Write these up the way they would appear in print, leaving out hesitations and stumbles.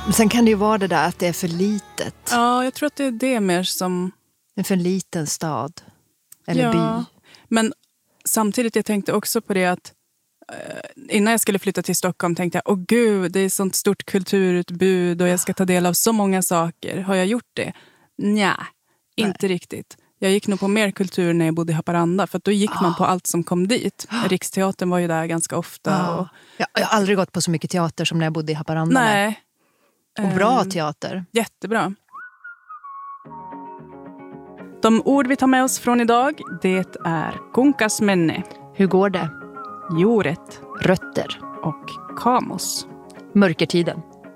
Sen kan det ju vara det där att det är för litet. Ja, jag tror att det är det mer som... En för liten stad. Eller by. Men samtidigt jag tänkte också på det att innan jag skulle flytta till Stockholm tänkte jag, åh gud, det är sånt stort kulturutbud och jag ska ta del av så många saker. Har jag gjort det? Nej, inte riktigt. Jag gick nog på mer kultur när jag bodde i Haparanda, för att då gick man på allt som kom dit. Riksteatern var ju där ganska ofta. Och... Jag har aldrig gått på så mycket teater som när jag bodde i Haparanda. Nej. Och bra teater. Jättebra. De ord vi tar med oss från idag, det är kunkasmenne. Hur går det? Juret. Rötter. Och kamos. Mörkertiden.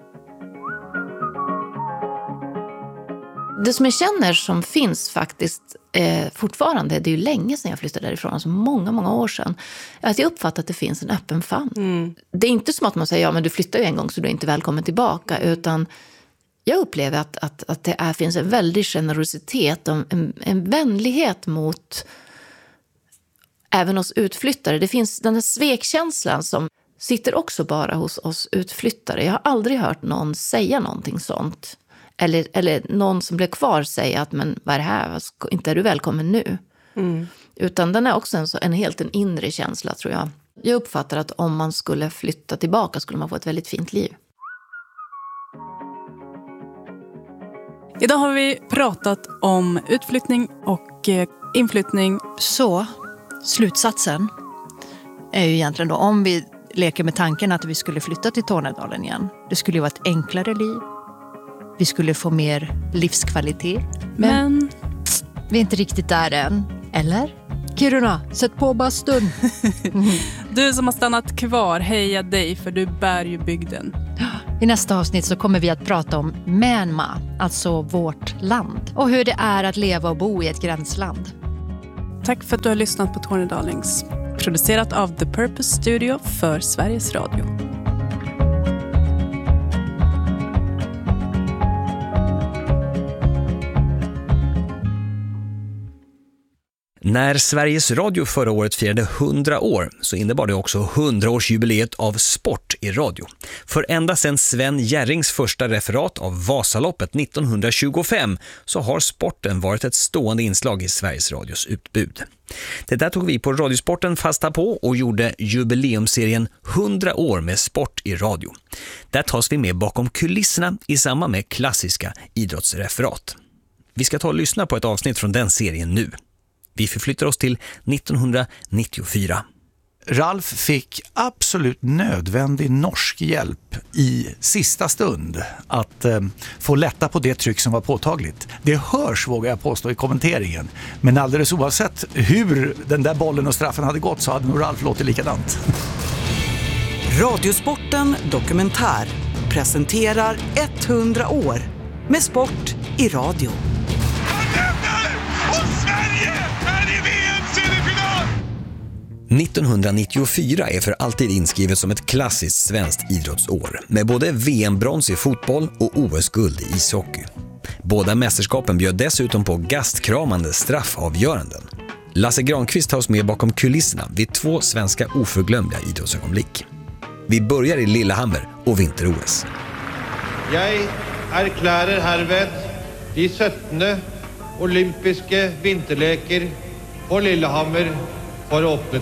Det som jag känner som finns faktiskt fortfarande, det är ju länge sedan jag flyttade därifrån, alltså många år sedan, att jag uppfattar att det finns en öppen famn. Det är inte som att man säger, ja men du flyttar ju en gång så du är inte välkommen tillbaka, utan jag upplever att det finns en väldig generositet och en vänlighet mot även oss utflyttare. Det finns den här svekkänslan som sitter också bara hos oss utflyttare. Jag har aldrig hört någon säga någonting sånt. Eller någon som blev kvar säga att men vad är det här? Inte är du välkommen nu. Utan den är också en inre känsla, tror jag. Jag uppfattar att om man skulle flytta tillbaka skulle man få ett väldigt fint liv. Idag har vi pratat om utflyttning och inflyttning. Så slutsatsen är ju egentligen då, om vi leker med tanken att vi skulle flytta till Tornedalen igen. Det skulle ju vara ett enklare liv. Vi skulle få mer livskvalitet. Men vi är inte riktigt där än. Eller? Kiruna, sätt på bastun. Du som har stannat kvar, heja dig, för du bär ju bygden. I nästa avsnitt så kommer vi att prata om Myanmar, alltså vårt land. Och hur det är att leva och bo i ett gränsland. Tack för att du har lyssnat på Tornedalings. Producerat av The Purpose Studio för Sveriges Radio. När Sveriges Radio förra året firade 100 år så innebar det också 100-årsjubileet av sport i radio. För ända sedan Sven Jerrings första referat av Vasaloppet 1925 så har sporten varit ett stående inslag i Sveriges Radios utbud. Det där tog vi på Radiosporten fasta på och gjorde jubileumserien 100 år med sport i radio. Där tas vi med bakom kulisserna i samband med klassiska idrottsreferat. Vi ska ta och lyssna på ett avsnitt från den serien nu. Vi förflyttar oss till 1994. Ralf fick absolut nödvändig norsk hjälp i sista stund att få lätta på det tryck som var påtagligt. Det hörs, vågar jag påstå, i kommenteringen. Men alldeles oavsett hur den där bollen och straffen hade gått så hade nog Ralf låtit likadant. Radiosporten Dokumentär presenterar 100 år med sport i radio. 1994 är för alltid inskrivet som ett klassiskt svenskt idrottsår med både VM-brons i fotboll och OS-guld i ishockey. Båda mästerskapen bjöd dessutom på gastkramande straffavgöranden. Lasse Granqvist tar oss med bakom kulisserna vid 2 svenska oförglömliga idrottsögonblick. Vi börjar i Lillehammer och vinter-OS. Jag erklärar härved de 17 olympiska vinterleker på Lillehammer för öppet.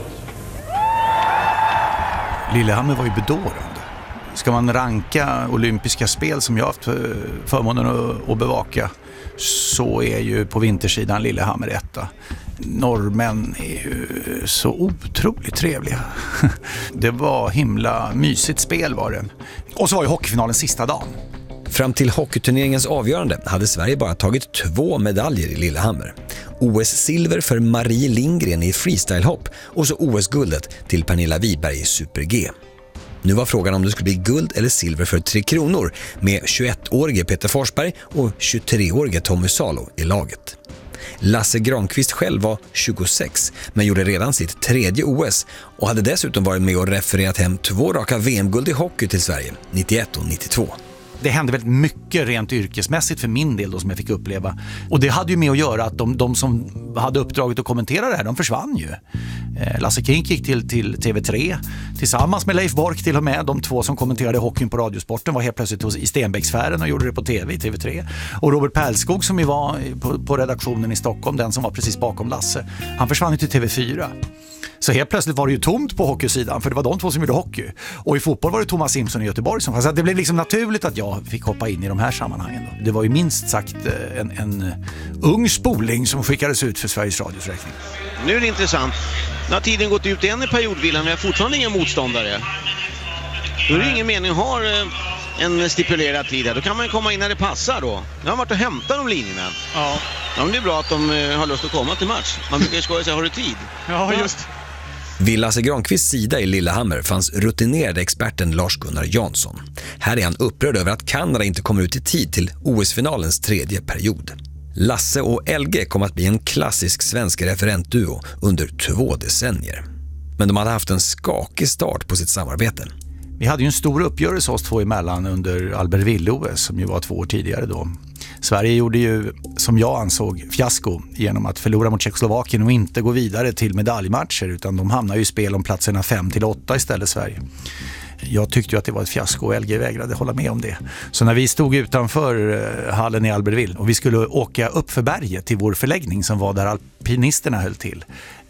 Lillehammer var ju bedårande. Ska man ranka olympiska spel som jag haft förmånen att bevaka så är ju på vintersidan Lillehammer etta. Norrmän är ju så otroligt trevliga. Det var himla mysigt spel var det. Och så var ju hockeyfinalen sista dagen. Fram till hockeyturneringens avgörande hade Sverige bara tagit 2 medaljer i Lillehammer. OS-silver för Marie Lindgren i freestylehopp och så OS-guldet till Pernilla Wiberg i super-G. Nu var frågan om det skulle bli guld eller silver för 3 kronor med 21-årige Peter Forsberg och 23-årige Tommy Salo i laget. Lasse Granqvist själv var 26 men gjorde redan sitt 3:e OS och hade dessutom varit med och refererat hem 2 raka VM-guld i hockey till Sverige, 91 och 92. Det hände väldigt mycket rent yrkesmässigt för min del då, som jag fick uppleva. Och det hade ju med att göra att de som hade uppdraget att kommentera det här, de försvann ju. Lasse Kink gick till TV3 tillsammans med Leif Bork till och med. De två som kommenterade hockeyn på Radiosporten var helt plötsligt i Stenbecksfären och gjorde det på TV i TV3. Och Robert Pärlskog som ju var på redaktionen i Stockholm, den som var precis bakom Lasse, han försvann ju till TV4. Så helt plötsligt var det ju tomt på hockeysidan, för det var de två som gjorde hockey. Och i fotboll var det Thomas Simpson i Göteborg som fanns. Så det blev liksom naturligt att jag fick hoppa in i de här sammanhangen då. Det var ju minst sagt en ung spoling som skickades ut för Sveriges Radios räkning. Nu är det intressant. Nu har tiden gått ut igen i periodvillan, men jag har fortfarande ingen motståndare. Då är det ingen mening att ha en stipulerad tid här. Då kan man komma in när det passar då. Nu har man varit och hämtat de linjerna. Ja. Ja, men det är bra att de har lust att komma till match. Man brukar ju skoja sig, har du tid? Ja, just. Vid Lasse Granqvists sida i Lillehammer fanns rutinerade experten Lars-Gunnar Jansson. Här är han upprörd över att Kanada inte kommer ut i tid till OS-finalens tredje period. Lasse och LG kom att bli en klassisk svensk referentduo under 2 decennier. Men de hade haft en skakig start på sitt samarbete. Vi hade ju en stor uppgörelse oss två emellan under Albertville-OS som ju var 2 år tidigare då. Sverige gjorde ju, som jag ansåg, fiasko genom att förlora mot Tjeckoslovakien och inte gå vidare till medaljmatcher, utan de hamnade ju i spel om platserna 5-8 istället Sverige. Jag tyckte ju att det var ett fiasko och LG vägrade hålla med om det. Så när vi stod utanför hallen i Albertville och vi skulle åka upp för berget till vår förläggning som var där alpinisterna höll till,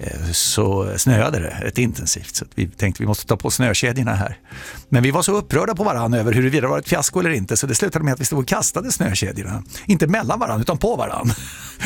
så snöade det rätt intensivt. Så att vi tänkte att vi måste ta på snökedjorna här. Men vi var så upprörda på varandra över huruvida det var ett fiasko eller inte, så det slutade med att vi stod och kastade snökedjorna. Inte mellan varandra utan på varandra.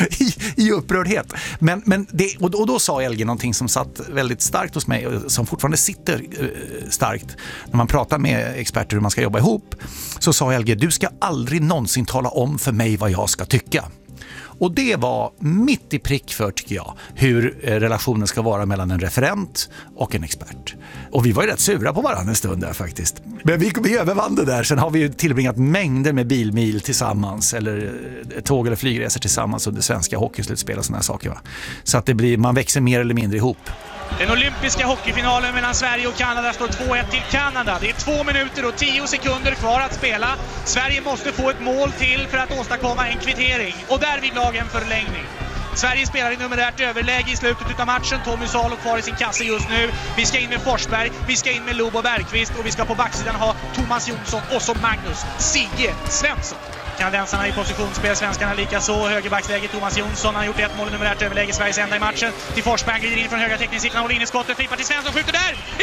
I upprördhet. Men det, och då sa LG någonting som satt väldigt starkt hos mig och som fortfarande sitter starkt. När man pratar med experter hur man ska jobba ihop, så sa LG: du ska aldrig någonsin tala om för mig vad jag ska tycka. Och det var mitt i prick för, tycker jag, hur relationen ska vara mellan en referent och en expert. Och vi var ju rätt sura på varandra en stund där faktiskt. Men vi övervann det där. Sen har vi ju tillbringat mängder med bilmil tillsammans eller tåg- eller flygresor tillsammans under svenska hockeyslutspel och sådana här saker. Va? Så att det blir, man växer mer eller mindre ihop. Den olympiska hockeyfinalen mellan Sverige och Kanada står 2-1 till Kanada. Det är 2 minuter och 10 sekunder kvar att spela. Sverige måste få ett mål till för att åstadkomma en kvittering. Och därvidlag en förlängning. Sverige spelar i numerärt överläge i slutet av matchen. Tommy Salo kvar i sin kasse just nu. Vi ska in med Forsberg, vi ska in med Lobo Bergqvist och vi ska på backsidan ha Thomas Jonsson och så Magnus Sigge Svensson. Kanadensarna i positionsspel, svenskarna lika så. Högerbacksläge Thomas Jonsson, han har gjort 1 mål i numerärt överläge, Sveriges enda i matchen. Till Forsberg, han glider in från högra teckningscirkeln, håller in i skottet, flippar till Svensson, skjuter där! I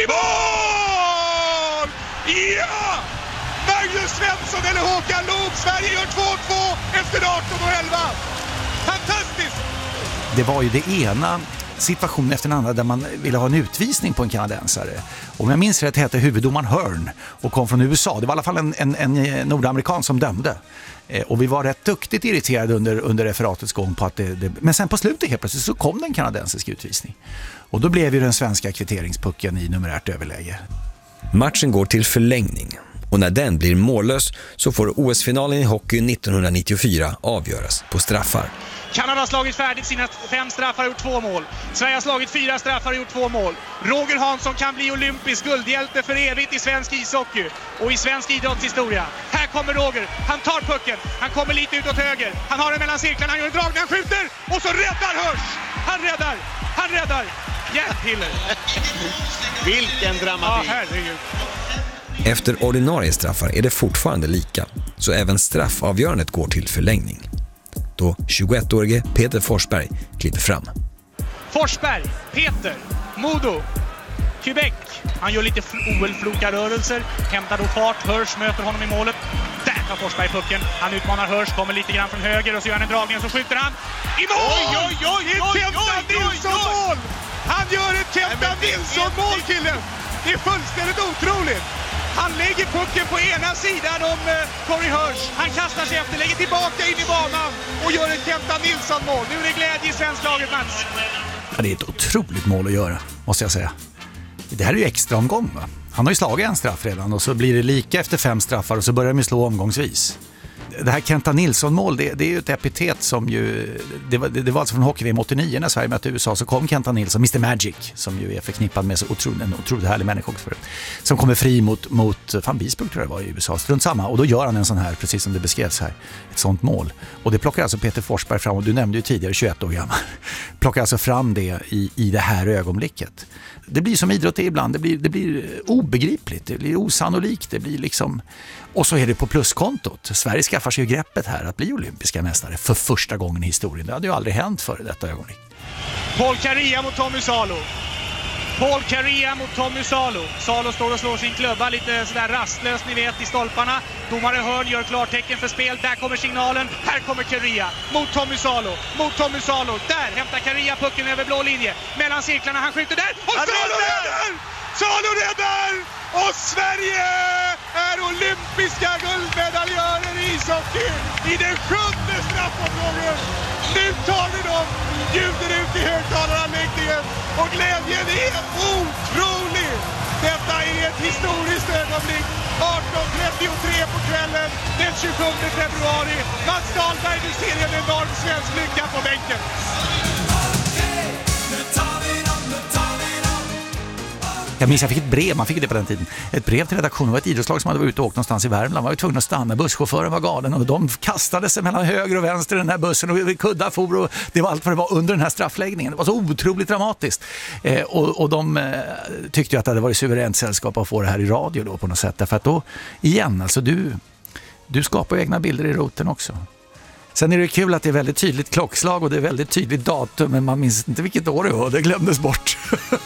mål! Ja! Magnus Svensson eller Håkan Loob, Sverige gör 2-2 efter 18:11. Fantastiskt! Det var ju det ena situationen efter den andra där man ville ha en utvisning på en kanadensare. Om jag minns rätt hette huvuddomaren Hearn och kom från USA. Det var i alla fall en nordamerikan som dömde. Och vi var rätt duktigt irriterade under referatets gång på att men sen på slutet helt plötsligt så kom den kanadensiska utvisning. Och då blev ju den svenska kvitteringspucken i numerärt överläge. Matchen går till förlängning och när den blir mållös så får OS-finalen i hockey 1994 avgöras på straffar. Kanada har slagit färdigt sina 5 straffar och gjort 2 mål. Sverige har slagit 4 straffar och gjort 2 mål. Roger Hansson kan bli olympisk guldhjälte för evigt i svensk ishockey och i svensk idrottshistoria. Här kommer Roger, han tar pucken, han kommer lite ut åt höger. Han har den mellan cirklarna, han gör en dragning, han skjuter och så räddar Hörs! Han räddar! Hjärtpiller! Vilken dramatik! Ja, herregud. Efter ordinarie straffar är det fortfarande lika, så även straffavgörandet går till förlängning. Då 21-årige Peter Forsberg kliver fram. Forsberg, Peter, Modo, Quebec. Han gör lite OL-flokarrörelser, hämtar då fart. Hörs möter honom i målet. Där tar Forsberg pucken. Han utmanar Hörs, kommer lite grann från höger och så gör han en dragning och så skjuter han. I mål! Ett Kenta Nilsson-mål! Han gör ett Kenta Nilsson-mål, killen! Det är fullständigt otroligt! Han lägger pucken på ena sidan om Corey Hörs. Han kastar sig efter, lägger tillbaka in i banan och gör ett Kenta Nilsson-mål. Nu är det glädje i svensklaget, Mats. Ja, det är ett otroligt mål att göra, måste jag säga. Det här är ju extra omgång, va? Han har ju slagit en straff redan och så blir det lika efter 5 straffar och så börjar de slå omgångsvis. Det här Kenta Nilsson-mål, det är ju ett epitet som ju... Det var alltså från hockey-VM 89 när Sverige mötte USA, så kom Kenta Nilsson, Mr. Magic, som ju är förknippad med så en otroligt härlig människa också förut, som kommer fri mot Van Biesburg, tror jag det var, i USA. Strunt samma. Och då gör han en sån här, precis som det beskrevs här, ett sånt mål. Och det plockar alltså Peter Forsberg fram, och du nämnde ju tidigare 21 år gammal. Plockar alltså fram det i det här ögonblicket. Det blir som idrott är ibland, det blir obegripligt, det blir osannolikt, det blir liksom... Och så är det på pluskontot. Sverige skaffar sig ju greppet här att bli olympiska mästare för första gången i historien. Det hade ju aldrig hänt före detta ögonblick. Paul Kariya mot Tommy Salo. Paul Kariya mot Tommy Salo. Salo står och slår sin klubba lite sådär rastlöst, ni vet, i stolparna. Domare Hörn gör klartecken för spel. Där kommer signalen. Här kommer Kariya mot Tommy Salo. Mot Tommy Salo. Där hämtar Kariya pucken över blå linje. Mellan cirklarna, han skjuter där. Och Salo räddar! Salo räddar! Och Sverige är olympiska guldmedaljörer i ishockey i den 7:e straffomgången. Nu tar vi dem, ljuder ut i högtalaranläggningen och glädjen är otrolig. Detta är ett historiskt ögonblick. 18:33 på kvällen den 27 februari. Mats Dahlberg, du ser en enorm svensk lycka på bänken. Jag minns jag fick ett brev, man fick det på den tiden. Ett brev till redaktionen, det var ett idrottslag som hade varit ute och åkt någonstans i Värmland. Man var ju tvungen att stanna, busschauffören var galen och de kastade sig mellan höger och vänster i den här bussen och kuddar for och det var allt vad det var under den här straffläggningen. Det var så otroligt dramatiskt. Och de tyckte ju att det hade varit suveränt sällskap att få det här i radio då på något sätt. Därför att då, igen, alltså du skapar egna bilder i roten också. Sen är det kul att det är väldigt tydligt klockslag och det är väldigt tydligt datum, men man minns inte vilket år det var, det glömdes bort.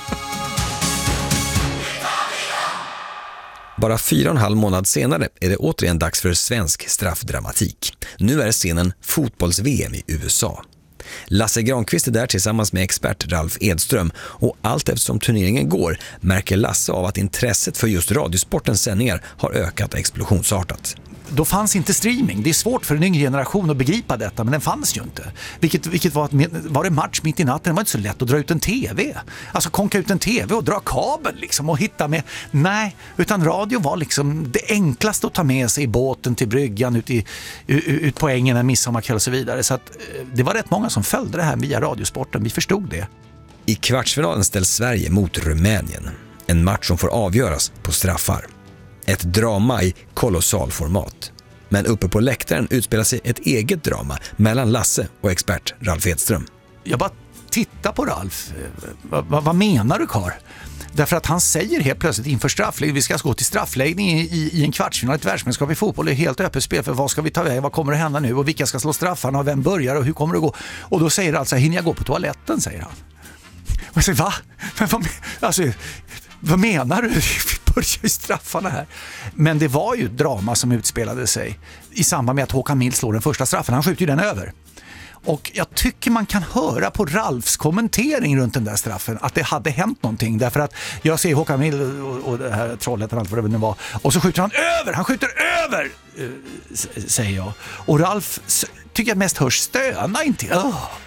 Bara 4,5 månad senare är det återigen dags för svensk straffdramatik. Nu är scenen fotbolls-VM i USA. Lasse Granqvist är där tillsammans med expert Ralf Edström och allt eftersom turneringen går märker Lasse av att intresset för just radiosportens sändningar har ökat explosionsartat. Då fanns inte streaming. Det är svårt för en yngre generation att begripa detta, men den fanns ju inte. Vilket var det match mitt i natten, det var inte så lätt att dra ut en tv. Alltså konka ut en tv och dra kabel liksom och hitta med. Nej, utan radio var liksom det enklaste att ta med sig i båten till bryggan ut på ängen en midsommarkväll och så vidare. Så att det var rätt många som följde det här via radiosporten. Vi förstod det. I kvartsfinalen ställs Sverige mot Rumänien. En match som får avgöras på straffar. Ett drama i kolossal format. Men uppe på läktaren utspelar sig ett eget drama mellan Lasse och expert Ralf Edström. Jag bara tittar på Ralf. Vad menar du, Karl? Därför att han säger helt plötsligt inför straffläggning, vi ska gå till straffläggning i en kvartsfinal, ett världsmästerskap i fotboll. Det är helt öppet spel för vad ska vi ta vägen, vad kommer att hända nu och vilka ska slå straffarna och vem börjar och hur kommer det att gå? Och då säger alltså, hinner jag gå på toaletten, säger han. Och jag säger, va? Men vad menar du? Vi börjar ju straffarna här. Men det var ju ett drama som utspelade sig i samband med att Håkan Mild slår den första straffen. Han skjuter ju den över. Och jag tycker man kan höra på Ralfs kommentering runt den där straffen att det hade hänt någonting. Därför att jag ser Håkan Mild och det här trollet och allt vad det nu var. Och så skjuter han över! Han skjuter över! Säger jag. Och Ralf tycker jag mest hörs stöna inte.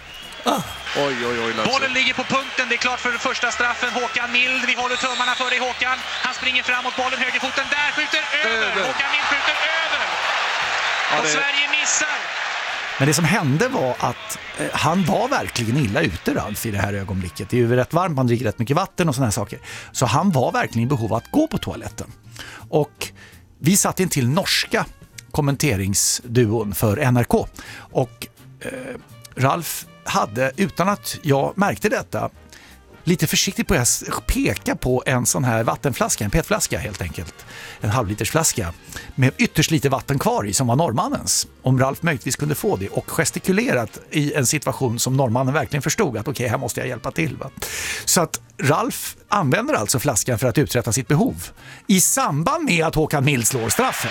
Oj, bollen ligger på punkten, det är klart för den första straffen. Håkan Mild, vi håller tummarna för dig Håkan. Han springer framåt, bollen högerfoten, där skjuter över. Håkan Mild skjuter över. Och Sverige missar. Men det som hände var att han var verkligen illa ute, Ralf, i det här ögonblicket. Det är ju rätt varmt, man dricker rätt mycket vatten och såna här saker. Så han var verkligen i behov av att gå på toaletten. Och vi satt in till norska kommenteringsduon för NRK. Och Ralf hade, utan att jag märkte detta, lite försiktigt på att peka på en sån här vattenflaska, en petflaska helt enkelt. En halvlitersflaska med ytterst lite vatten kvar i som var norrmannens. Om Ralf möjligtvis kunde få det och gestikulerat i en situation som norrmannen verkligen förstod att okej, här måste jag hjälpa till. Va? Så att Ralf använder alltså flaskan för att uträtta sitt behov i samband med att Håkan Mild slår straffen.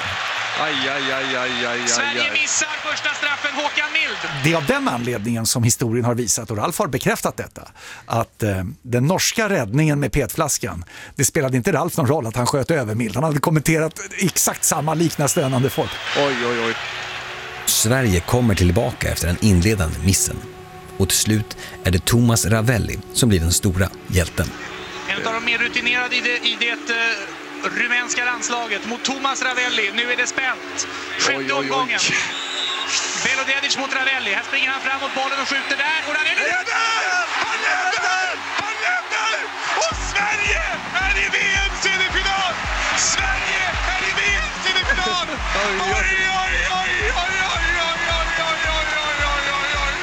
Sverige missar första straffen, Håkan Mild. Det är av den anledningen som historien har visat, och Ralf har bekräftat detta, att den norska räddningen med petflaskan, det spelade inte Ralf någon roll att han sköt över Mild. Han hade kommenterat exakt samma liknande stönande folk. Oj. Sverige kommer tillbaka efter den inledande missen. Och till slut är det Thomas Ravelli som blir den stora hjälten. En av de mer rutinerade i det rumänska landslaget mot Thomas Ravelli. Nu är det spänt. Sjätte omgången. Belodedic mot Ravelli. Här springer han fram mot bollen och skjuter där. Och Ravelli Han lever! Och Sverige är i VM-semifinal! Sverige är i VM-semifinal! Oj, oj, oj, oj, oj, oj, oj, oj, oj, oj, oj, oj, oj.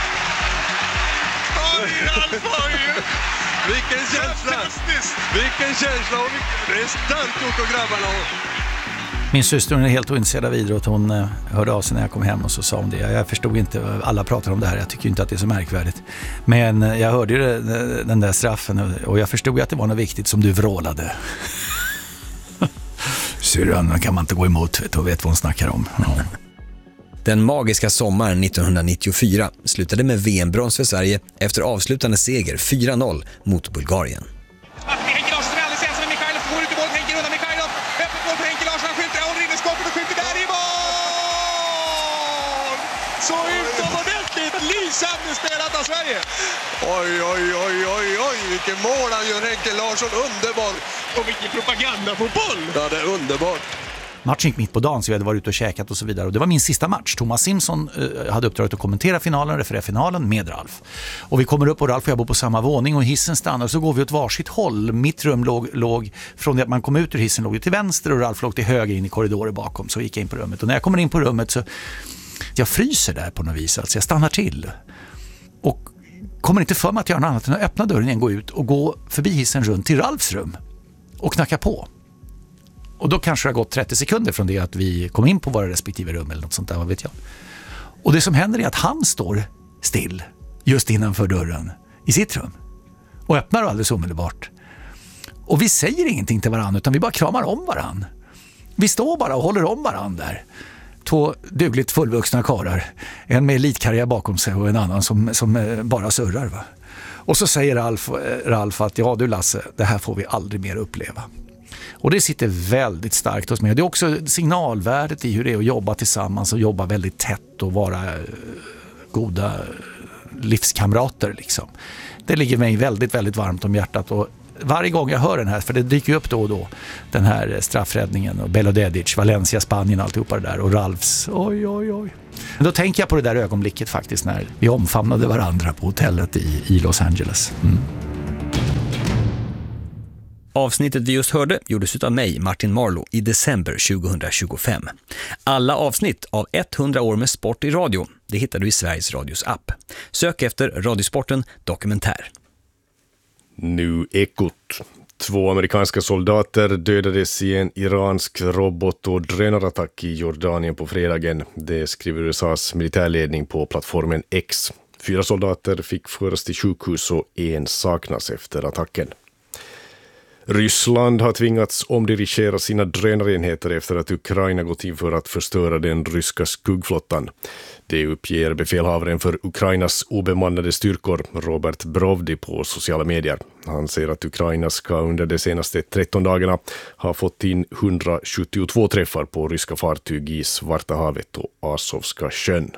Oj, Ralf, oj. Vilken känsla! Vilken känsla! Och vilken restant och grabbarna. Min syster är helt ointresserad av idrott. Hon hörde av sig när jag kom hem och så sa hon det. Jag förstod inte, alla pratar om det här. Jag tycker inte att det är så märkvärdigt. Men jag hörde ju den där straffen och jag förstod att det var något viktigt som du vrålade. Syrran kan man inte gå emot och vet vad hon snackar om. Ja. Den magiska sommaren 1994 slutade med VM-brons för Sverige efter avslutande seger 4-0 mot Bulgarien. Henke Larsson är alldeles ensam med Mikhailov, går ut i boll, Henke undan Mikhailov, öppet mål för Henke Larsson, han skjuter, håller inne skapet och skjuter där i mål! Så utomordentligt lysande spelat av Sverige! Oj, oj, oj, oj, oj, vilken mål han gör, Henke Larsson, underbar! Och vilken propagandafotboll! Ja, det är underbart! Matchen gick mitt på dagen så vi hade varit ute och käkat och så vidare. Och det var min sista match. Thomas Simpson hade uppdraget att kommentera finalen, referera finalen med Ralf. Och vi kommer upp och Ralf och jag bor på samma våning och hissen stannar och så går vi åt varsitt håll. Mitt rum låg från det att man kom ut ur hissen låg till vänster och Ralf låg till höger in i korridoren bakom. Så gick jag in på rummet och när jag kommer in på rummet så jag fryser där på något vis. Alltså jag stannar till och kommer inte för mig att göra något annat än att öppna dörren igen, gå ut och gå förbi hissen runt till Ralfs rum och knacka på. Och då kanske det har gått 30 sekunder från det att vi kom in på våra respektive rum eller något sånt där, vad vet jag. Och det som händer är att han står still just innanför dörren i sitt rum och öppnar alldeles omedelbart. Och vi säger ingenting till varandra utan vi bara kramar om varandra. Vi står bara och håller om varandra där. 2 dugligt fullvuxna karlar. En med elitkarriär bakom sig och en annan som bara surrar. Va? Och så säger Ralf att ja du Lasse, det här får vi aldrig mer uppleva. Och det sitter väldigt starkt hos mig. Det är också signalvärdet i hur det är att jobba tillsammans och jobba väldigt tätt och vara goda livskamrater liksom. Det ligger mig väldigt, väldigt varmt om hjärtat och varje gång jag hör den här, för det dyker upp då och då, den här straffräddningen och Belodedic, Valencia, Spanien, alltihopa det där och Ralfs, oj. Men då tänker jag på det där ögonblicket faktiskt när vi omfamnade varandra på hotellet i Los Angeles. Avsnittet vi just hörde gjordes av mig, Martin Marlow, i december 2025. Alla avsnitt av 100 år med sport i radio, det hittar du i Sveriges Radios app. Sök efter Radiosporten Dokumentär. Nu Ekot. 2 amerikanska soldater dödades i en iransk robot- och drönarattack i Jordanien på fredagen. Det skriver USAs militärledning på plattformen X. 4 soldater fick föras till sjukhus och 1 saknas efter attacken. Ryssland har tvingats omdirigera sina drönarenheter efter att Ukraina gått in för att förstöra den ryska skuggflottan. Det uppger befälhavaren för Ukrainas obemannade styrkor, Robert Brovdi, på sociala medier. Han säger att Ukraina ska under de senaste 13 dagarna ha fått in 172 träffar på ryska fartyg i Svarta havet och Azovska sjön.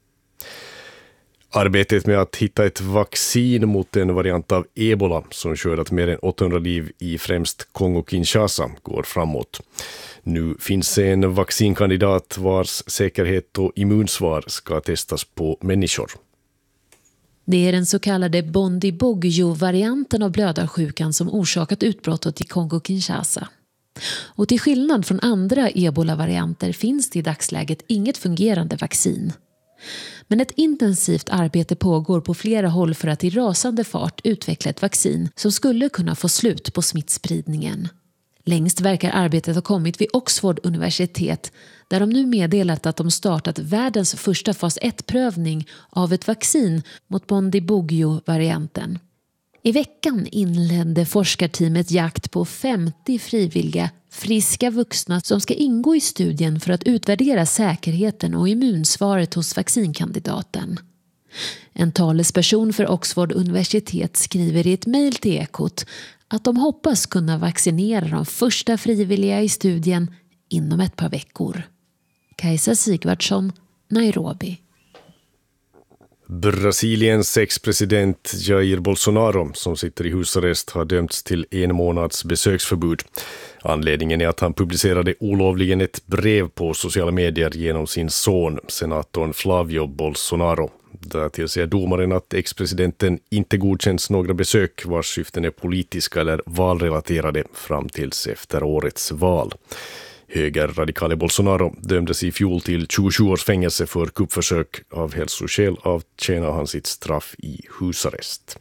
Arbetet med att hitta ett vaccin mot en variant av Ebola som skördat mer än 800 liv i främst Kongo-Kinshasa går framåt. Nu finns en vaccinkandidat vars säkerhet och immunsvar ska testas på människor. Det är den så kallade Bundibugyo-varianten av blödarsjukan som orsakat utbrottet i Kongo-Kinshasa. Och till skillnad från andra Ebola-varianter finns det i dagsläget inget fungerande vaccin. Men ett intensivt arbete pågår på flera håll för att i rasande fart utveckla ett vaccin som skulle kunna få slut på smittspridningen. Längst verkar arbetet ha kommit vid Oxford universitet där de nu meddelat att de startat världens första fas 1-prövning av ett vaccin mot Bundibugyo-varianten. I veckan inledde forskarteamet jakt på 50 frivilliga, friska vuxna som ska ingå i studien för att utvärdera säkerheten och immunsvaret hos vaccinkandidaten. En talesperson för Oxford universitet skriver i ett mejl till Ekot att de hoppas kunna vaccinera de första frivilliga i studien inom ett par veckor. Kajsa Sigvardsson, Nairobi. Brasiliens ex-president Jair Bolsonaro, som sitter i husarrest, har dömts till 1 månads besöksförbud. Anledningen är att han publicerade olovligen ett brev på sociala medier genom sin son, senatorn Flavio Bolsonaro. Därtill säger domaren att ex-presidenten inte godkänns några besök vars syften är politiska eller valrelaterade fram tills efter årets val. Högerradikale Bolsonaro dömdes i fjol till 27 års fängelse för kuppförsök. Av hälsoskäl avtjänar han sitt straff i husarrest.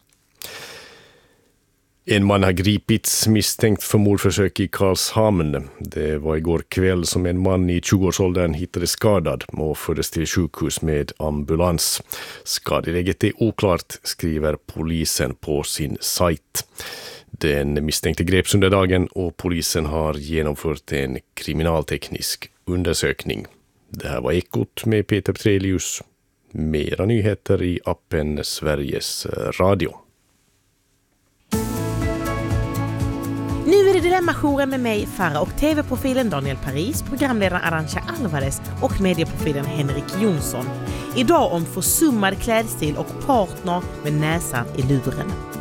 En man har gripits misstänkt för mordförsök i Karlshamn. Det var igår kväll som en man i 20-årsåldern hittades skadad och fördes till sjukhus med ambulans. Skadeläget är oklart, skriver polisen på sin sajt. Den misstänkte greps under dagen och polisen har genomfört en kriminalteknisk undersökning. Det här var Ekot med Peter Petrelius. Mera nyheter i appen Sveriges Radio. Nu är det Dilemma-jouren med mig, Farah, och tv-profilen Daniel Paris, programledaren Arantxa Alvarez och medieprofilen Henrik Jonsson. Idag om försummad klädstil och partner med näsan i luren.